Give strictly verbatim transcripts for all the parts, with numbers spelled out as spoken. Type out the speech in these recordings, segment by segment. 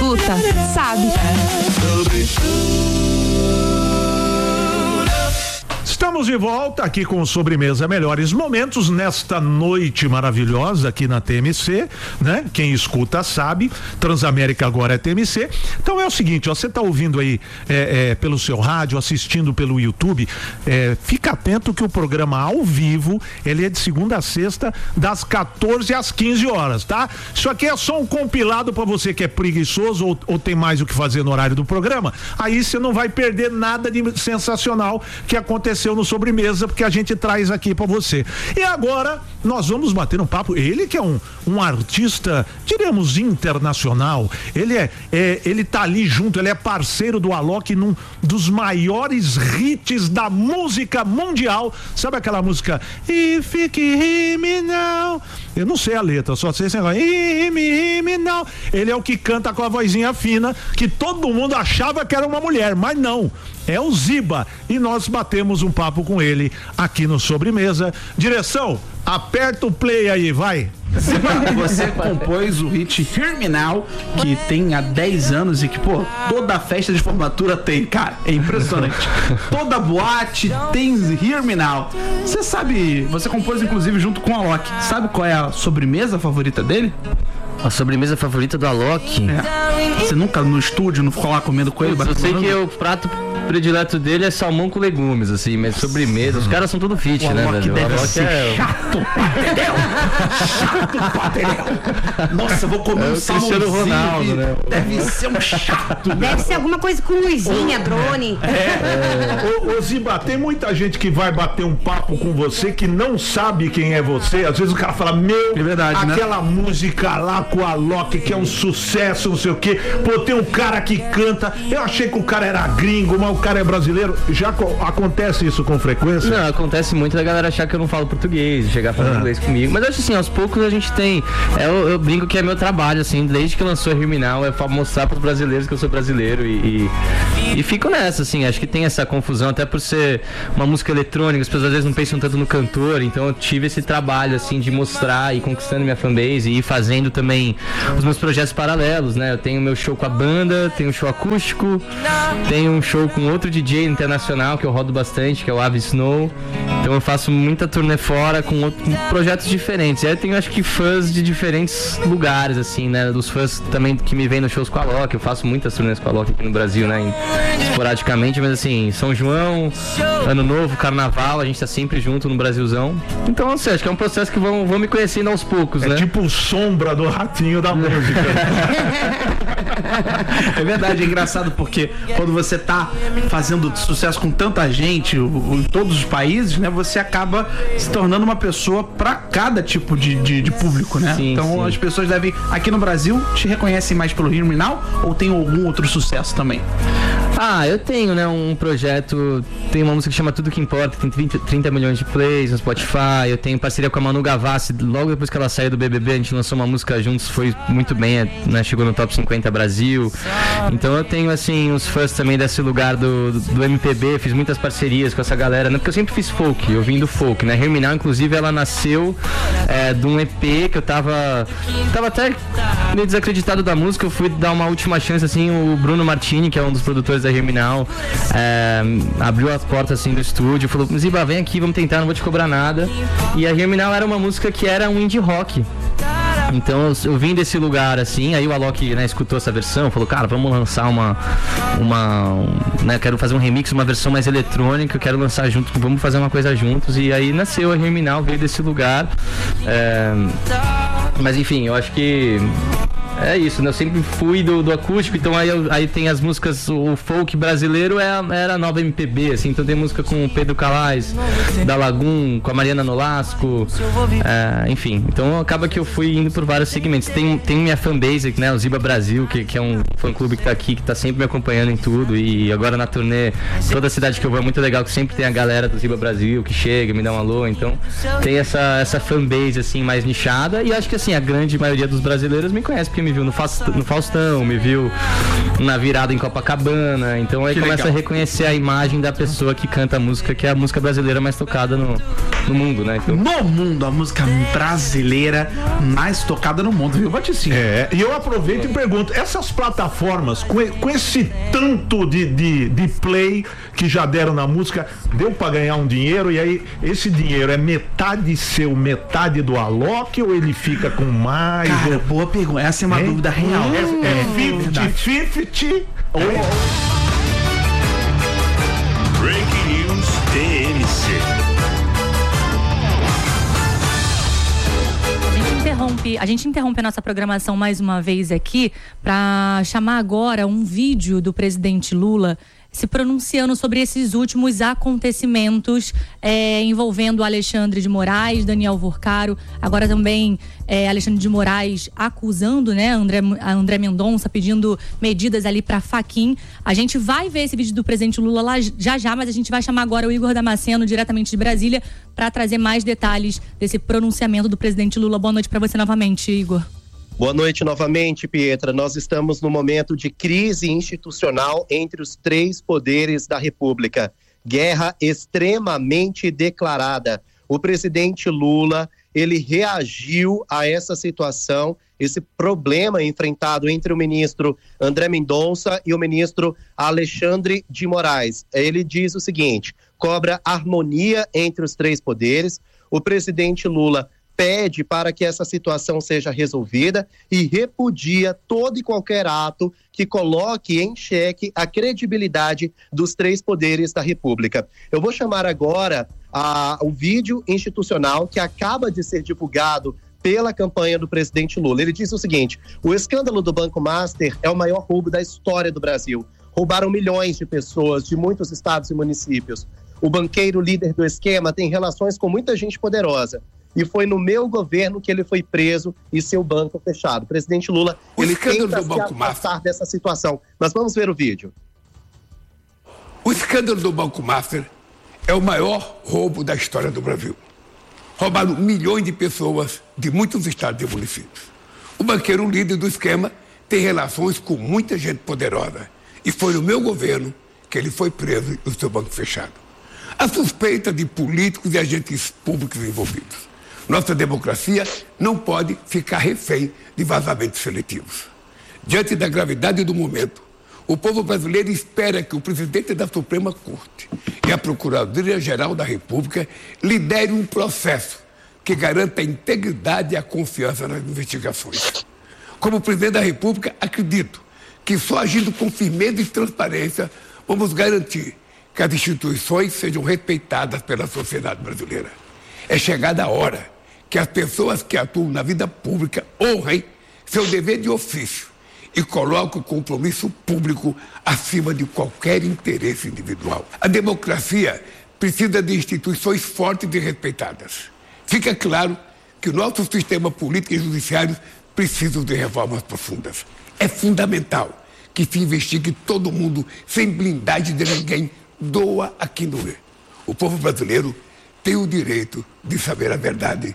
escuta, sabe. Estamos de volta aqui com o Sobremesa Melhores Momentos nesta noite maravilhosa aqui na T M C, né? Quem escuta sabe, Transamérica agora é T M C. Então é o seguinte, ó, você tá ouvindo aí é, é, pelo seu rádio, assistindo pelo YouTube, é, fica atento que o programa ao vivo, ele é de segunda a sexta, das quatorze às quinze horas, tá? Isso aqui é só um compilado para você que é preguiçoso ou, ou tem mais o que fazer no horário do programa, aí você não vai perder nada de sensacional que aconteceu no Sobremesa, porque a gente traz aqui pra você. E agora nós vamos bater um papo, ele que é um, um artista, diríamos, internacional, ele é, é ele tá ali junto, ele é parceiro do Alok num dos maiores hits da música mundial, sabe aquela música If You Hear Me Now? Eu não sei a letra, só sei esse negócio, Hear Me, Hear Me Now. Ele é o que canta com a vozinha fina, que todo mundo achava que era uma mulher, mas não, é o Ziba, e nós batemos um papo com ele aqui no Sobremesa. Direção, aperta o play aí, vai. Você compôs o hit Hear Me Now, que tem há dez anos e que, pô, toda festa de formatura tem, cara, é impressionante. Toda boate tem Hear Me Now. Você sabe, você compôs inclusive junto com o Alok, sabe qual é a sobremesa favorita dele? A sobremesa favorita do Alok? É. Você nunca no estúdio não ficou lá comendo com ele? Eu sei que o prato predileto dele é salmão com legumes, assim, mas sobremesa, os caras são tudo fit, o né, Alok velho? Deve o Alok ser é chato, paterel. Chato, paterel. Nossa, vou comer é um Cristiano Ronaldo, né? Deve ser um chato. Deve ser alguma coisa com luzinha, drone. É. é. Ô, ô Ziba, tem muita gente que vai bater um papo com você que não sabe quem é você. Às vezes o cara fala, meu, é verdade, aquela né? música lá com a Alok, que é um sucesso, não sei o quê. Pô, tem um cara que canta. Eu achei que o cara era gringo, mas o cara é brasileiro. Já co- acontece isso com frequência? Não, acontece muito da galera achar que eu não falo português, chegar falando ah. inglês comigo. Mas eu acho assim, aos poucos a gente tem. Eu, eu brinco que é meu trabalho, assim, desde que lançou Hear Me Now, é pra mostrar pros brasileiros que eu sou brasileiro e, e, e fico nessa, assim. Acho que tem essa confusão, até por ser uma música eletrônica, as pessoas às vezes não pensam tanto no cantor, então eu tive esse trabalho, assim, de mostrar e conquistando minha fanbase e ir fazendo também os meus projetos paralelos, né? Eu tenho meu show com a banda, tenho um show acústico, tenho um show com outro D J internacional que eu rodo bastante, que é o Avi Snow. Então eu faço muita turnê fora com outro, projetos diferentes. E aí eu tenho, acho que, fãs de diferentes lugares, assim, né? Dos fãs também que me vêm nos shows com a Alok. Eu faço muitas turnês com a Alok aqui no Brasil, né? Esporadicamente, mas assim, São João, Ano Novo, Carnaval, a gente tá sempre junto no Brasilzão. Então, assim, acho que é um processo que vão, vão me conhecendo aos poucos, é né? É tipo sombra do ratinho da música. É verdade, é engraçado porque quando você tá fazendo sucesso com tanta gente em todos os países, né, você acaba se tornando uma pessoa pra cada tipo de, de, de público, né? Sim, então sim. As pessoas devem, aqui no Brasil, te reconhecem mais pelo Hear Me Now ou tem algum outro sucesso também? Ah, eu tenho, né, um projeto, tem uma música que chama Tudo Que Importa, que tem trinta milhões de plays no Spotify. Eu tenho parceria com a Manu Gavassi, logo depois que ela saiu do B B B, a gente lançou uma música juntos, foi muito bem, né, chegou no Top cinquenta Brasil. Então eu tenho, assim, os fãs também desse lugar do, do, do M P B, fiz muitas parcerias com essa galera, né, porque eu sempre fiz folk, eu vim do folk, né, Hear Me Now, inclusive, ela nasceu é, de um E P que eu tava, tava até meio desacreditado da música, eu fui dar uma última chance, assim, o Bruno Martini, que é um dos produtores da Hear Me Now, é, abriu as portas, assim, do estúdio, falou, Ziba, vem aqui, vamos tentar, não vou te cobrar nada. E a Hear Me Now era uma música que era um indie rock. Então eu, eu vim desse lugar, assim, aí o Alok, né, escutou essa versão, falou, cara, vamos lançar uma, uma um, né, quero fazer um remix, uma versão mais eletrônica, eu quero lançar junto, vamos fazer uma coisa juntos, e aí nasceu a Hear Me Now, veio desse lugar, é, mas enfim, eu acho que é isso, né? Eu sempre fui do, do acústico, então aí, eu, aí tem as músicas, o folk brasileiro é, era a nova M P B, assim, então tem música com o Pedro Calais, da Lagoon, com a Mariana Nolasco, é, enfim, então acaba que eu fui indo por vários segmentos. Tem, tem minha fanbase, né, o Ziba Brasil, que, que é um fã-clube que tá aqui, que tá sempre me acompanhando em tudo, e agora na turnê, toda cidade que eu vou é muito legal, que sempre tem a galera do Ziba Brasil que chega, me dá um alô, então tem essa, essa fanbase, assim, mais nichada, e acho que, assim, a grande maioria dos brasileiros me conhece, porque me viu no Faustão, me viu na virada em Copacabana, então aí que começa legal. A reconhecer a imagem da pessoa que canta a música, que é a música brasileira mais tocada no, no mundo, né? Então... No mundo, a música brasileira mais tocada no mundo, viu, Baticinho? É, e eu aproveito e pergunto, essas plataformas, com, com esse tanto de, de, de play que já deram na música, deu pra ganhar um dinheiro, e aí esse dinheiro é metade seu, metade do Alok, ou ele fica com mais? Cara, ou... boa pergunta, essa é uma hein? dúvida real. É, é cinquenta cinquenta ou... Breaking News T M C. Interrompe, a gente interrompe a nossa programação mais uma vez aqui para chamar agora um vídeo do presidente Lula se pronunciando sobre esses últimos acontecimentos é, envolvendo Alexandre de Moraes, Daniel Vorcaro, agora também é, Alexandre de Moraes acusando, né, André, a André Mendonça, pedindo medidas ali para Fachin. A gente vai ver esse vídeo do presidente Lula lá já já, mas a gente vai chamar agora o Igor Damasceno, diretamente de Brasília, para trazer mais detalhes desse pronunciamento do presidente Lula. Boa noite para você novamente, Igor. Boa noite novamente, Pietra. Nós estamos num momento de crise institucional entre os três poderes da República. Guerra extremamente declarada. O presidente Lula, ele reagiu a essa situação, esse problema enfrentado entre o ministro André Mendonça e o ministro Alexandre de Moraes. Ele diz o seguinte: cobra harmonia entre os três poderes. O presidente Lula pede para que essa situação seja resolvida e repudia todo e qualquer ato que coloque em xeque a credibilidade dos três poderes da República. Eu vou chamar agora a, o vídeo institucional que acaba de ser divulgado pela campanha do presidente Lula. Ele diz o seguinte: o escândalo do Banco Master é o maior roubo da história do Brasil. Roubaram milhões de pessoas de muitos estados e municípios. O banqueiro líder do esquema tem relações com muita gente poderosa. E foi no meu governo que ele foi preso e seu banco fechado. O presidente Lula, o ele escândalo tenta do Banco se afastar Master. dessa situação. Mas vamos ver o vídeo. O escândalo do Banco Master é o maior roubo da história do Brasil. Roubaram milhões de pessoas de muitos estados e municípios. O banqueiro líder do esquema tem relações com muita gente poderosa. E foi no meu governo que ele foi preso e o seu banco fechado. A suspeita de políticos e agentes públicos envolvidos. Nossa democracia não pode ficar refém de vazamentos seletivos. Diante da gravidade do momento, o povo brasileiro espera que o presidente da Suprema Corte e a Procuradoria-Geral da República liderem um processo que garanta a integridade e a confiança nas investigações. Como presidente da República, acredito que só agindo com firmeza e transparência vamos garantir que as instituições sejam respeitadas pela sociedade brasileira. É chegada a hora que as pessoas que atuam na vida pública honrem seu dever de ofício e coloquem o compromisso público acima de qualquer interesse individual. A democracia precisa de instituições fortes e respeitadas. Fica claro que o nosso sistema político e judiciário precisam de reformas profundas. É fundamental que se investigue todo mundo sem blindagem de ninguém, doa a quem doer. O povo brasileiro tem o direito de saber a verdade.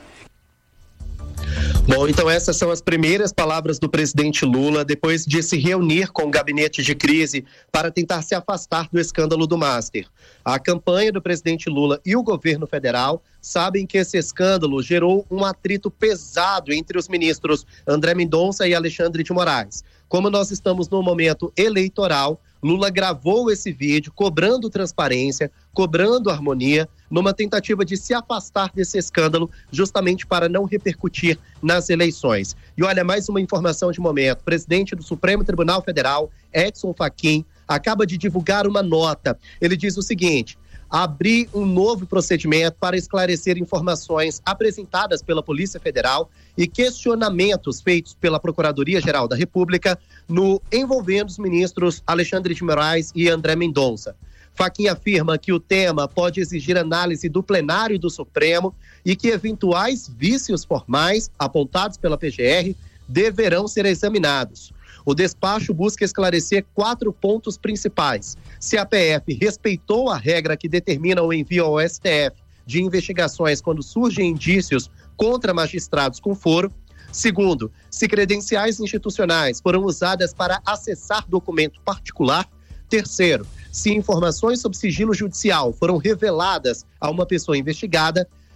Bom, então essas são as primeiras palavras do presidente Lula depois de se reunir com o gabinete de crise para tentar se afastar do escândalo do Master. A campanha do presidente Lula e o governo federal sabem que esse escândalo gerou um atrito pesado entre os ministros André Mendonça e Alexandre de Moraes. Como nós estamos no momento eleitoral, Lula gravou esse vídeo cobrando transparência, cobrando harmonia, numa tentativa de se afastar desse escândalo, justamente para não repercutir nas eleições. E olha, mais uma informação de momento. O presidente do Supremo Tribunal Federal, Edson Fachin, acaba de divulgar uma nota. Ele diz o seguinte: abrir um novo procedimento para esclarecer informações apresentadas pela Polícia Federal e questionamentos feitos pela Procuradoria-Geral da República no envolvendo os ministros Alexandre de Moraes e André Mendonça. Fachin afirma que o tema pode exigir análise do plenário do Supremo e que eventuais vícios formais apontados pela P G R deverão ser examinados. O despacho busca esclarecer quatro pontos principais: se a P F respeitou a regra que determina o envio ao S T F de investigações quando surgem indícios contra magistrados com foro; segundo, se credenciais institucionais foram usadas para acessar documento particular; terceiro, se informações sob sigilo judicial foram reveladas a uma pessoa investigada;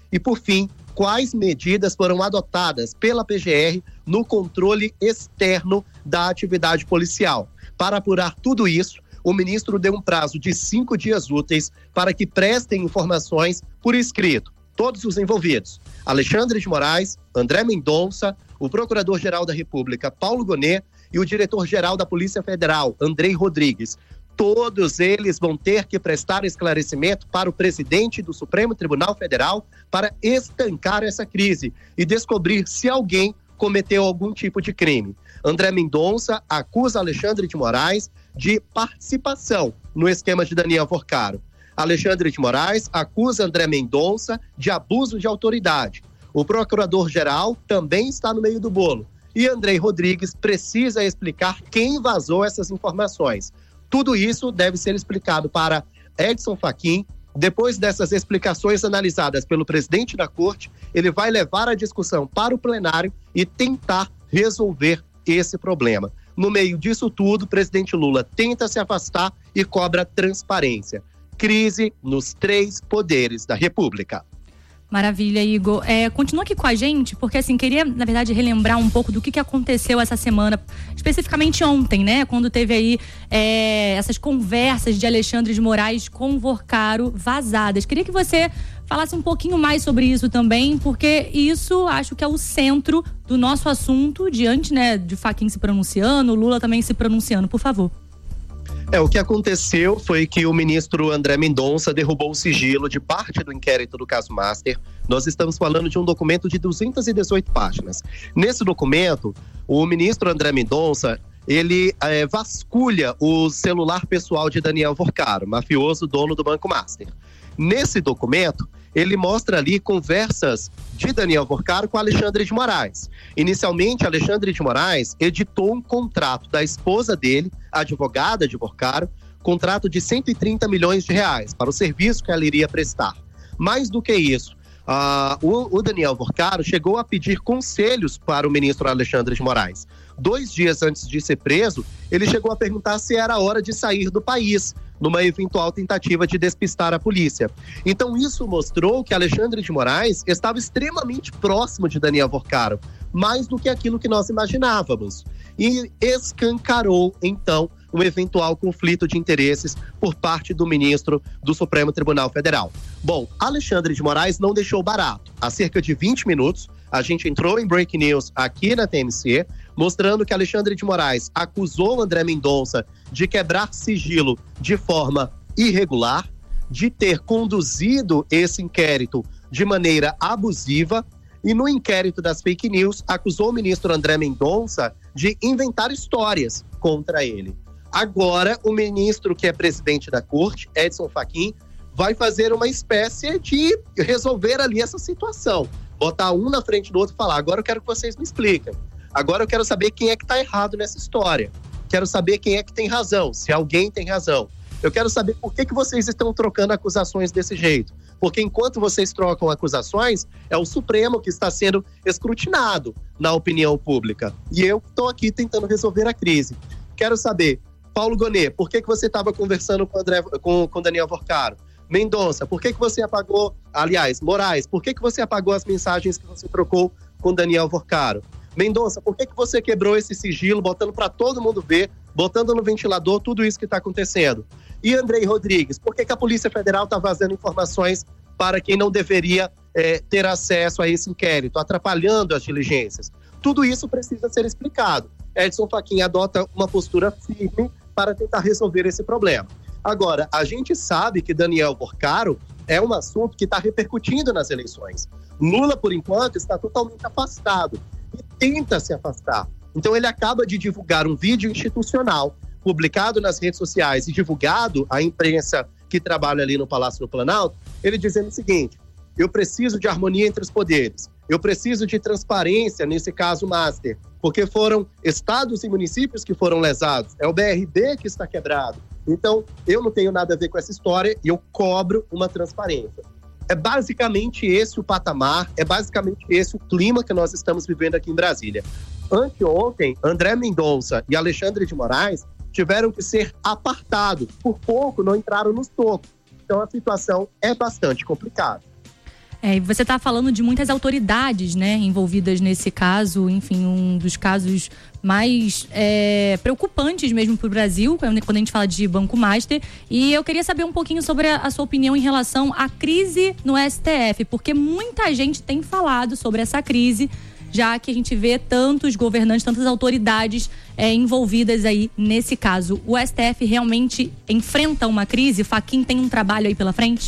E, por fim, quais medidas foram adotadas pela P G R no controle externo da atividade policial. Para apurar tudo isso, o ministro deu um prazo de cinco dias úteis para que prestem informações por escrito. Todos os envolvidos, Alexandre de Moraes, André Mendonça, o Procurador-Geral da República, Paulo Gonet, e o Diretor-Geral da Polícia Federal, Andrei Rodrigues. Todos eles vão ter que prestar esclarecimento para o presidente do Supremo Tribunal Federal para estancar essa crise e descobrir se alguém cometeu algum tipo de crime. André Mendonça acusa Alexandre de Moraes de participação no esquema de Daniel Porcaro. Alexandre de Moraes acusa André Mendonça de abuso de autoridade. O Procurador-Geral também está no meio do bolo. E Andrei Rodrigues precisa explicar quem vazou essas informações. Tudo isso deve ser explicado para Edson Fachin. Depois dessas explicações analisadas pelo presidente da corte, ele vai levar a discussão para o plenário e tentar resolver esse problema. No meio disso tudo, o presidente Lula tenta se afastar e cobra transparência. Crise nos três poderes da República. Maravilha, Igor. É, continua aqui com a gente, porque assim, queria, na verdade, relembrar um pouco do que, que aconteceu essa semana, especificamente ontem, né? Quando teve aí é, essas conversas de Alexandre de Moraes com Porcaro vazadas. Queria que você falasse um pouquinho mais sobre isso também, porque isso acho que é o centro do nosso assunto, diante, né, de Fachin se pronunciando, Lula também se pronunciando. Por favor. É, o que aconteceu foi que o ministro André Mendonça derrubou o sigilo de parte do inquérito do caso Master. Nós estamos falando de um documento de duzentas e dezoito páginas. Nesse documento, o ministro André Mendonça, ele é, vasculha o celular pessoal de Daniel Porcaro, mafioso dono do Banco Master. Nesse documento, ele mostra ali conversas de Daniel Porcaro com Alexandre de Moraes. Inicialmente, Alexandre de Moraes editou um contrato da esposa dele, a advogada de Porcaro, contrato de cento e trinta milhões de reais para o serviço que ela iria prestar. Mais do que isso, uh, o, o Daniel Porcaro chegou a pedir conselhos para o ministro Alexandre de Moraes. Dois dias antes de ser preso, ele chegou a perguntar se era hora de sair do país, numa eventual tentativa de despistar a polícia. Então isso mostrou que Alexandre de Moraes estava extremamente próximo de Daniel Porcaro, mais do que aquilo que nós imaginávamos. E escancarou, então, um eventual conflito de interesses por parte do ministro do Supremo Tribunal Federal. Bom, Alexandre de Moraes não deixou barato. Há cerca de vinte minutos, a gente entrou em Break News aqui na T M C, mostrando que Alexandre de Moraes acusou André Mendonça de quebrar sigilo de forma irregular, de ter conduzido esse inquérito de maneira abusiva e no inquérito das fake news acusou o ministro André Mendonça de inventar histórias contra ele. Agora, o ministro que é presidente da corte, Edson Fachin, vai fazer uma espécie de resolver ali essa situação. Botar um na frente do outro e falar, agora eu quero que vocês me expliquem. Agora eu quero saber quem é que está errado nessa história. Quero saber quem é que tem razão, se alguém tem razão. Eu quero saber por que, que vocês estão trocando acusações desse jeito. Porque enquanto vocês trocam acusações, é o Supremo que está sendo escrutinado na opinião pública. E eu estou aqui tentando resolver a crise. Quero saber, Paulo Gonet, por que, que você estava conversando com, André, com, com Daniel Porcaro? Mendonça, por que, que você apagou... Aliás, Moraes, por que, que você apagou as mensagens que você trocou com Daniel Porcaro? Mendonça, por que, que você quebrou esse sigilo, botando para todo mundo ver, botando no ventilador tudo isso que está acontecendo? E Andrei Rodrigues, por que, que a Polícia Federal está vazando informações para quem não deveria é, ter acesso a esse inquérito, atrapalhando as diligências? Tudo isso precisa ser explicado. Edson Fachin adota uma postura firme para tentar resolver esse problema. Agora, a gente sabe que Daniel Porcaro é um assunto que está repercutindo nas eleições. Lula, por enquanto, está totalmente afastado e tenta se afastar. Então ele acaba de divulgar um vídeo institucional publicado nas redes sociais e divulgado à imprensa que trabalha ali no Palácio do Planalto, ele dizendo o seguinte: eu preciso de harmonia entre os poderes, eu preciso de transparência nesse caso Master, porque foram estados e municípios que foram lesados, é o B R B que está quebrado. Então, eu não tenho nada a ver com essa história e eu cobro uma transparência. É basicamente esse o patamar, é basicamente esse o clima que nós estamos vivendo aqui em Brasília. Anteontem, André Mendonça e Alexandre de Moraes tiveram que ser apartados. Por pouco não entraram nos tocos. Então a situação é bastante complicada. É, e você está falando de muitas autoridades, né, envolvidas nesse caso, enfim, um dos casos mais é, preocupantes mesmo para o Brasil, quando a gente fala de Banco Master. E eu queria saber um pouquinho sobre a, a sua opinião em relação à crise no S T F, porque muita gente tem falado sobre essa crise, já que a gente vê tantos governantes, tantas autoridades é, envolvidas aí nesse caso. O S T F realmente enfrenta uma crise? Fachin tem um trabalho aí pela frente?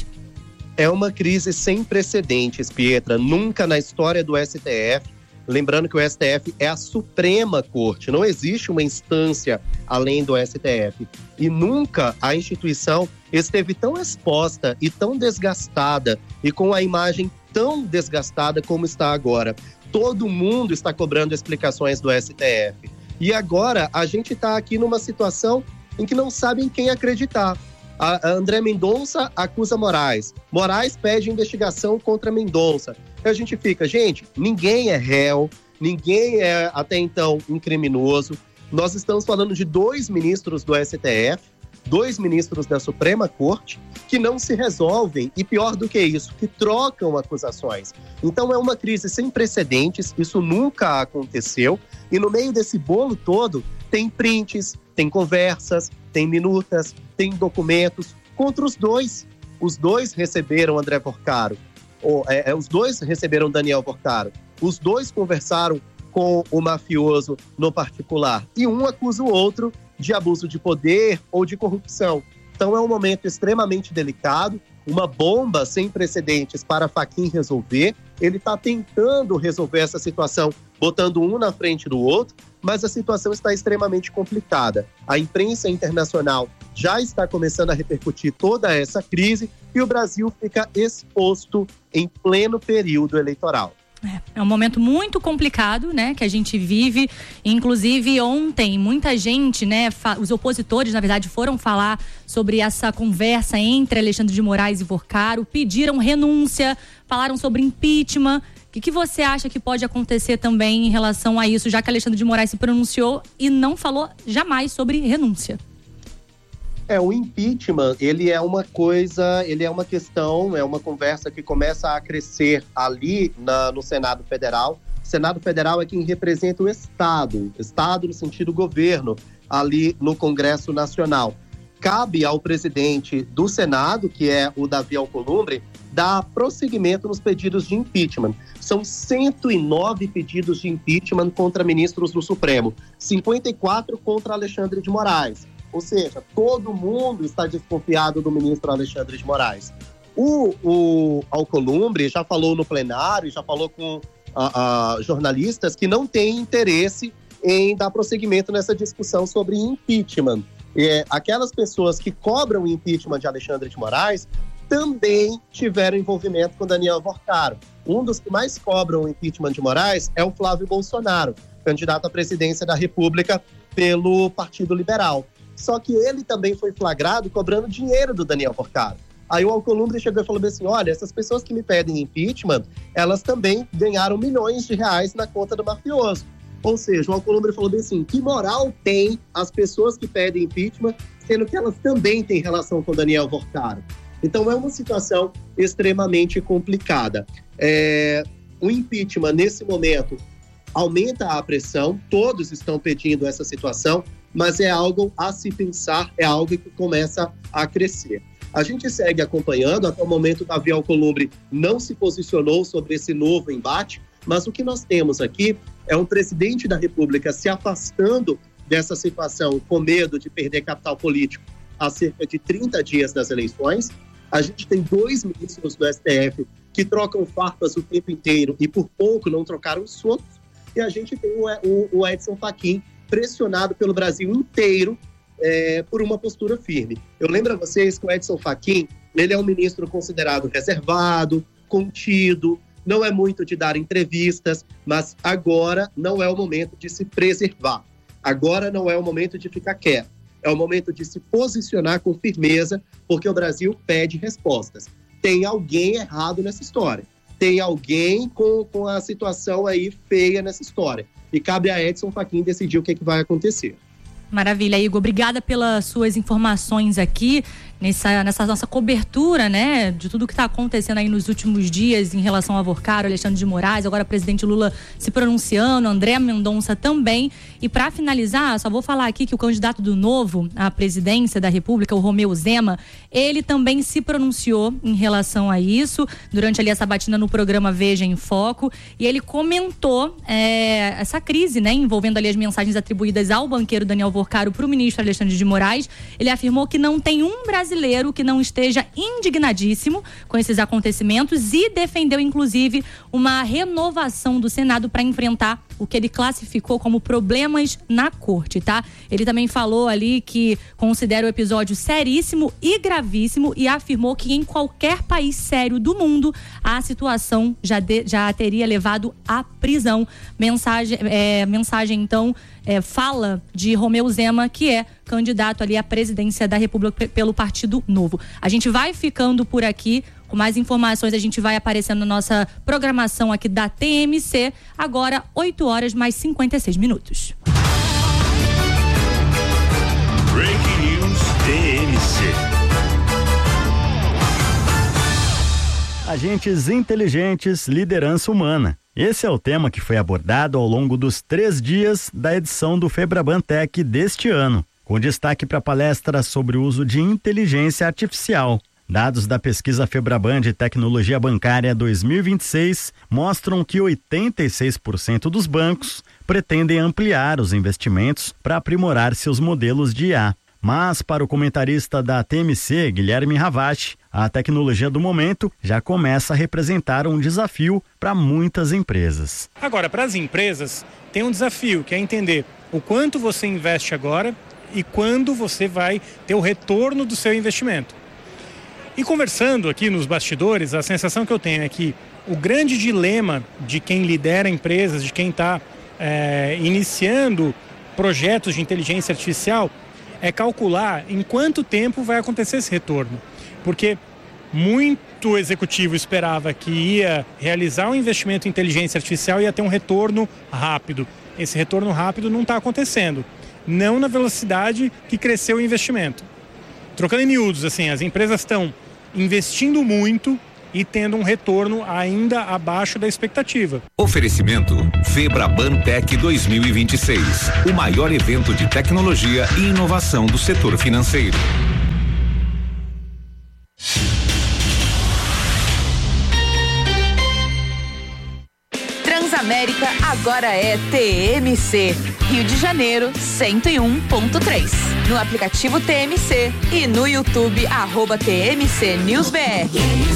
É uma crise sem precedentes, Pietra. Nunca na história do S T F, lembrando que o S T F é a Suprema Corte, não existe uma instância além do S T F. E nunca a instituição esteve tão exposta e tão desgastada e com a imagem tão desgastada como está agora. Todo mundo está cobrando explicações do S T F. E agora a gente está aqui numa situação em que não sabe em quem acreditar. A André Mendonça acusa Moraes. Moraes pede investigação contra Mendonça. A gente fica, gente, ninguém é réu, ninguém é até então um criminoso. Nós estamos falando de dois ministros do S T F, dois ministros da Suprema Corte, que não se resolvem e, pior do que isso, que trocam acusações. Então é uma crise sem precedentes, isso nunca aconteceu. E no meio desse bolo todo, tem prints, tem conversas, tem minutas, tem documentos contra os dois. Os dois receberam André Porcaro, ou, é, os dois receberam Daniel Porcaro, os dois conversaram com o mafioso no particular e um acusa o outro de abuso de poder ou de corrupção. Então é um momento extremamente delicado, uma bomba sem precedentes para Fachin resolver. Ele está tentando resolver essa situação, botando um na frente do outro, mas a situação está extremamente complicada. A imprensa internacional já está começando a repercutir toda essa crise e o Brasil fica exposto em pleno período eleitoral. É um momento muito complicado, né, que a gente vive. Inclusive ontem muita gente, né, os opositores na verdade foram falar sobre essa conversa entre Alexandre de Moraes e Porcaro, pediram renúncia, falaram sobre impeachment. O que, que você acha que pode acontecer também em relação a isso, já que Alexandre de Moraes se pronunciou e não falou jamais sobre renúncia? É, o impeachment, ele é uma coisa, ele é uma questão, é uma conversa que começa a crescer ali na, no Senado Federal. O Senado Federal é quem representa o Estado, Estado no sentido governo, ali no Congresso Nacional. Cabe ao presidente do Senado, que é o Davi Alcolumbre, dar prosseguimento nos pedidos de impeachment. São cento e nove pedidos de impeachment contra ministros do Supremo, cinquenta e quatro contra Alexandre de Moraes. Ou seja, todo mundo está desconfiado do ministro Alexandre de Moraes. O, o Alcolumbre já falou no plenário, já falou com a, a, jornalistas que não tem interesse em dar prosseguimento nessa discussão sobre impeachment. É, aquelas pessoas que cobram o impeachment de Alexandre de Moraes também tiveram envolvimento com Daniel Porcaro. Um dos que mais cobram o impeachment de Moraes é o Flávio Bolsonaro, candidato à presidência da República pelo Partido Liberal. Só que ele também foi flagrado cobrando dinheiro do Daniel Porcaro. Aí o Alcolumbre chegou e falou assim, olha, essas pessoas que me pedem impeachment, elas também ganharam milhões de reais na conta do mafioso. Ou seja, o Alcolumbre falou assim, que moral tem as pessoas que pedem impeachment, sendo que elas também têm relação com Daniel Porcaro? Então é uma situação extremamente complicada. É, o impeachment, nesse momento, aumenta a pressão, todos estão pedindo essa situação, mas é algo a se pensar, é algo que começa a crescer. A gente segue acompanhando, até o momento Davi Alcolumbre não se posicionou sobre esse novo embate, mas o que nós temos aqui é um presidente da República se afastando dessa situação com medo de perder capital político há cerca de trinta dias das eleições. A gente tem dois ministros do S T F que trocam farpas o tempo inteiro e por pouco não trocaram socos, e a gente tem o, o Edson Fachin pressionado pelo Brasil inteiro é, por uma postura firme. Eu lembro a vocês que o Edson Fachin, ele é um ministro considerado reservado, contido, não é muito de dar entrevistas, mas agora não é o momento de se preservar. Agora não é o momento de ficar quieto. É o momento de se posicionar com firmeza, porque o Brasil pede respostas. Tem alguém errado nessa história. Tem alguém com, com a situação aí feia nessa história. E cabe a Edson Fachin decidir o que, é que vai acontecer. Maravilha, Igor. Obrigada pelas suas informações aqui. nessa, nessa nossa cobertura, né, de tudo que está acontecendo aí nos últimos dias em relação a Avocaro, Alexandre de Moraes, agora o presidente Lula se pronunciando, André Mendonça também. E para finalizar, só vou falar aqui que o candidato do Novo à presidência da República, o Romeu Zema, ele também se pronunciou em relação a isso, durante ali a sabatina no programa Veja em Foco, e ele comentou é, essa crise, né, envolvendo ali as mensagens atribuídas ao banqueiro Daniel Avocaro para o ministro Alexandre de Moraes. Ele afirmou que não tem um brasileiro que não esteja indignadíssimo com esses acontecimentos e defendeu, inclusive, uma renovação do Senado para enfrentar o que ele classificou como problemas na corte, tá? Ele também falou ali que considera o episódio seríssimo e gravíssimo e afirmou que em qualquer país sério do mundo a situação já, de, já teria levado à prisão. Mensagem, é, mensagem então, é, fala de Romeu Zema, que é candidato ali à presidência da República pelo Partido Novo. A gente vai ficando por aqui. Com mais informações, a gente vai aparecendo na nossa programação aqui da T M C, agora oito horas mais cinquenta e seis minutos. Breaking News T M C. Agentes inteligentes, liderança humana. Esse é o tema que foi abordado ao longo dos três dias da edição do Febraban Tech deste ano, com destaque para a palestra sobre o uso de inteligência artificial. Dados da pesquisa Febraban de Tecnologia Bancária dois mil e vinte e seis mostram que oitenta e seis por cento dos bancos pretendem ampliar os investimentos para aprimorar seus modelos de I A. Mas, para o comentarista da T M C, Guilherme Ravache, a tecnologia do momento já começa a representar um desafio para muitas empresas. Agora, para as empresas, tem um desafio, que é entender o quanto você investe agora e quando você vai ter o retorno do seu investimento. E conversando aqui nos bastidores, a sensação que eu tenho é que o grande dilema de quem lidera empresas, de quem está é, iniciando projetos de inteligência artificial, é calcular em quanto tempo vai acontecer esse retorno. Porque muito executivo esperava que ia realizar um investimento em inteligência artificial e ia ter um retorno rápido. Esse retorno rápido não está acontecendo, não na velocidade que cresceu o investimento. Trocando em miúdos, assim, as empresas estão investindo muito e tendo um retorno ainda abaixo da expectativa. Oferecimento Febraban Tech dois mil e vinte e seis, o maior evento de tecnologia e inovação do setor financeiro. Transamérica agora é T M C, Rio de Janeiro cento e um ponto três. No aplicativo T M C e no YouTube, arroba T M C News B R.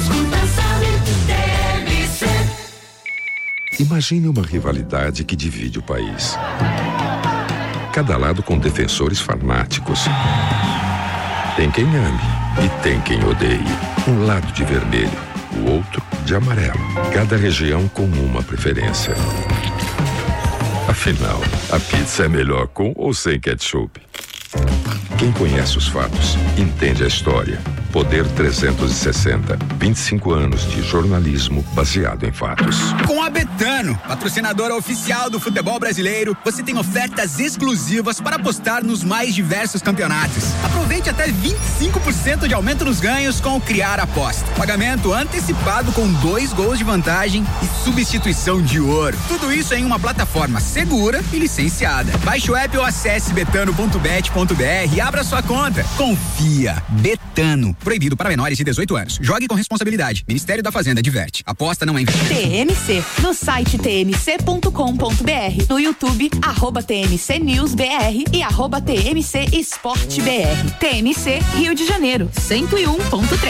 Imagine uma rivalidade que divide o país. Cada lado com defensores fanáticos. Tem quem ame e tem quem odeie. Um lado de vermelho, o outro de amarelo. Cada região com uma preferência. Afinal, a pizza é melhor com ou sem ketchup? Quem conhece os fatos, entende a história. Poder trezentos e sessenta, vinte e cinco anos de jornalismo baseado em fatos. Com a Betano, patrocinadora oficial do futebol brasileiro, você tem ofertas exclusivas para apostar nos mais diversos campeonatos. Aproveite até vinte e cinco por cento de aumento nos ganhos com o Criar Aposta. Pagamento antecipado com dois gols de vantagem e substituição de ouro. Tudo isso em uma plataforma segura e licenciada. Baixe o app ou acesse betano ponto bet ponto b r e abra sua conta. Confia. Betano. Proibido para menores de dezoito anos. Jogue com responsabilidade. Ministério da Fazenda diverte. Aposta não é investimento. T M C. No site t m c ponto com ponto b r. No YouTube, arroba T M C News B R e arroba T M C Esporte B R. T M C Rio de Janeiro, cento e um ponto três.